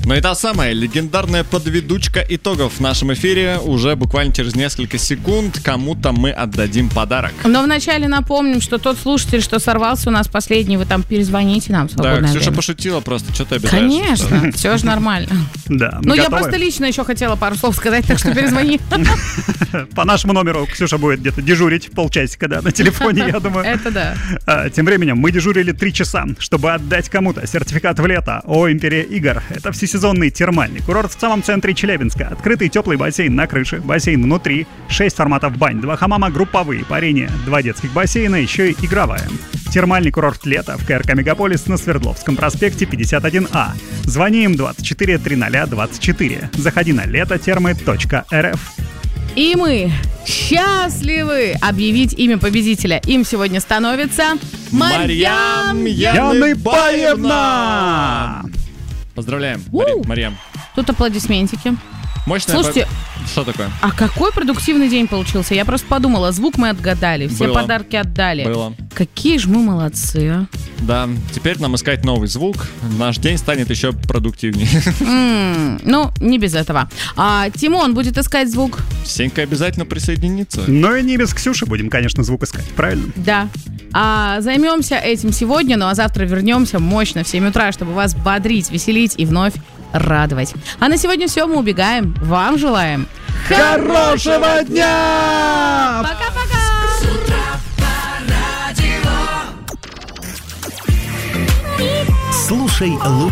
Ну и та самая легендарная подведучка итогов в нашем эфире. Уже буквально через несколько секунд кому-то мы отдадим подарок. Но вначале напомним, что тот слушатель, что сорвался у нас последний, вы там перезвоните нам в свободное Да, Ксюша время. пошутила просто, что ты обижаешься? Конечно, все же нормально. Да, Ну, я просто лично еще хотела пару слов сказать, так что перезвони. По нашему номеру Ксюша будет где-то дежурить полчасика, да, на телефоне, я думаю. Это да. Тем временем мы дежурили 3 часа, чтобы отдать кому-то сертификат в лето ООО «Империя игр». Это всесезонный термальный курорт в самом центре Челябинска. Открытый теплый бассейн на крыше, бассейн внутри, 6 форматов бань, 2 хамама групповые, парение, 2 детских бассейна, еще и игровая. Термальный курорт лета в КРК «Мегаполис» на Свердловском проспекте 51А. Звони им 24 300 24. Заходи на летотермы.рф. И мы счастливы объявить имя победителя. Им сегодня становится Марьям Яныбаевна! Поздравляем, Марьям. Тут аплодисментики. Мощная. Слушайте, что такое? а какой продуктивный день получился? Я просто подумала, звук мы отгадали, все Было. подарки отдали. Было. Какие же мы молодцы, а? Да, теперь нам искать новый звук. Наш день станет еще продуктивнее. Ну, не без этого. А Тимон будет искать звук? Сенька обязательно присоединится. Но и не без Ксюши будем, конечно, звук искать, правильно? Да. А займемся этим сегодня, ну а завтра вернемся мощно в 7 утра, чтобы вас бодрить, веселить и вновь радовать. А на сегодня все, мы убегаем. Вам желаем Хорошего дня! Пока-пока! Слушай лучше.